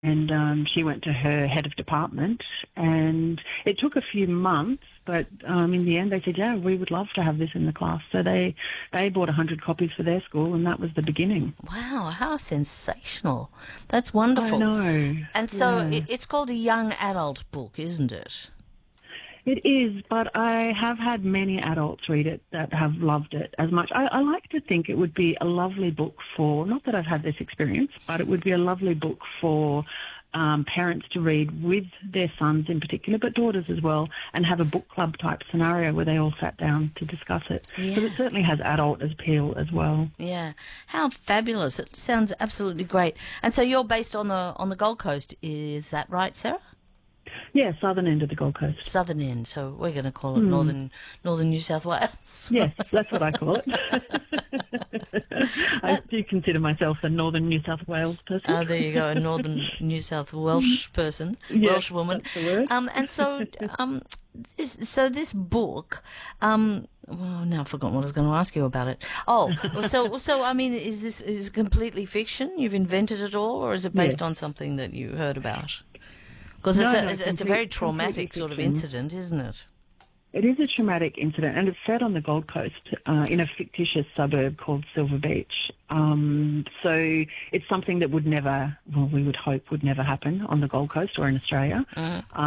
and she went to her head of department, and it took a few months, but in the end they said, yeah, we would love to have this in the class. So they bought 100 copies for their school, and that was the beginning. Wow, how sensational. That's wonderful. I know. And so Yeah. it's called a young adult book, isn't it? It is, but I have had many adults read it that have loved it as much. I like to think it would be a lovely book for, not that I've had this experience, but it would be a lovely book for parents to read with their sons in particular, but daughters as well, and have a book club type scenario where they all sat down to discuss it. Yeah. So it certainly has adult appeal as well. Yeah. How fabulous. It sounds absolutely great. And so you're based on the Gold Coast, is that right, Sarah? Yeah, southern end of the Gold Coast. Southern end, so we're going to call it northern New South Wales. Yes, that's what I call it. I do consider myself a northern New South Wales person. Oh, there you go, a northern New South Welsh person, Yes, Welsh woman. that's the word. And so, this book. Well, now I've forgotten what I was going to ask you about it. Oh, so I mean, is it completely fiction? You've invented it all, or is it based on something that you heard about? Because it's a very traumatic sort of incident, isn't it? It is a traumatic incident, and it's set on the Gold Coast in a fictitious suburb called Silver Beach. So it's something that would never, well, we would hope would never happen on the Gold Coast or in Australia.